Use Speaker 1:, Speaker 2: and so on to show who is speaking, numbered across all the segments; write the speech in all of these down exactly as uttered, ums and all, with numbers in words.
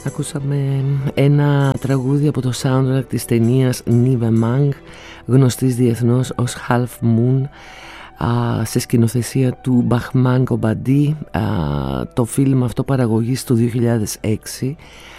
Speaker 1: Ακούσαμε ένα τραγούδι από το soundtrack της ταινίας Nivemang, γνωστής διεθνώς ως Half Moon, σε σκηνοθεσία του Bahman Kobandi. Το φιλμ αυτό, παραγωγής του δύο χιλιάδες έξι,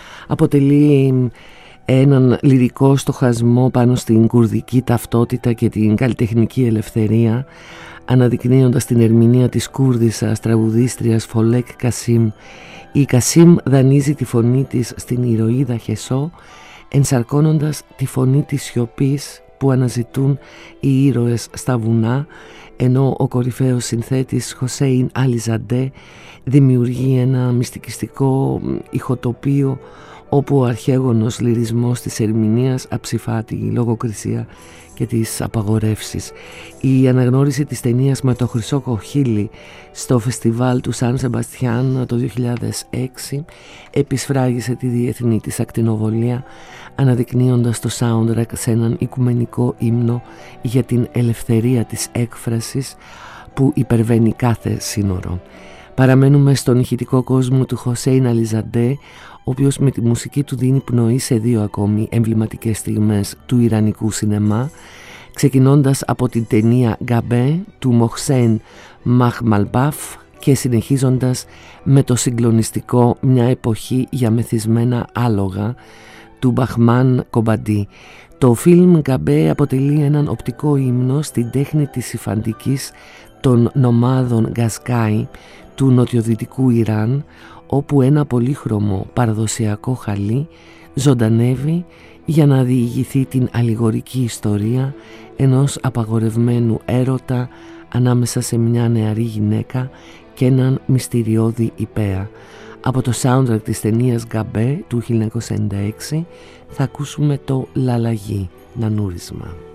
Speaker 1: αποτελεί έναν λυρικό στοχασμό πάνω στην κουρδική ταυτότητα και την καλλιτεχνική ελευθερία, αναδεικνύοντας την ερμηνεία της Κούρδισσας τραγουδίστριας Φολέκ Κασίμ. Η Κασίμ δανείζει τη φωνή της στην ηρωίδα Χεσό, ενσαρκώνοντας τη φωνή της σιωπής που αναζητούν οι ήρωες στα βουνά, ενώ ο κορυφαίος συνθέτης Χοσέιν Αλιζαντέ δημιουργεί ένα μυστικιστικό ηχοτοπίο όπου ο αρχαίγονος λυρισμός της ερμηνείας αψηφά τη λογοκρισία και τις απαγορεύσεις. Η αναγνώριση της ταινίας με το χρυσό κοχύλι στο φεστιβάλ του Σαν Σεμπαστιάν το δύο χιλιάδες έξι επισφράγισε τη διεθνή της ακτινοβολία, αναδεικνύοντας το soundtrack σε έναν οικουμενικό ύμνο για την ελευθερία της έκφρασης που υπερβαίνει κάθε σύνορο. Παραμένουμε στον ηχητικό κόσμο του Χοσέιν Αλιζαντέ, ο οποίος με τη μουσική του δίνει πνοή σε δύο ακόμη εμβληματικές στιγμές του ιρανικού σινεμά, ξεκινώντας από την ταινία «Γκαμπέ» του Μοχσέν Μαχμαλμπάφ και συνεχίζοντας με το συγκλονιστικό «Μια εποχή για μεθυσμένα άλογα» του Μπαχμάν Κομπαντί. Το φιλμ «Γκαμπέ» αποτελεί έναν οπτικό ύμνο στην τέχνη της υφαντικής των νομάδων Γκασκάι του νοτιοδυτικού Ιράν, όπου ένα πολύχρωμο παραδοσιακό χαλί ζωντανεύει για να διηγηθεί την αλληγορική ιστορία ενός απαγορευμένου έρωτα ανάμεσα σε μια νεαρή γυναίκα και έναν μυστηριώδη υπαία. Από το soundtrack της ταινίας «Γκαμπέ» του χίλια εννιακόσια ενενήντα έξι θα ακούσουμε το «Λαλαγί», νανούρισμα.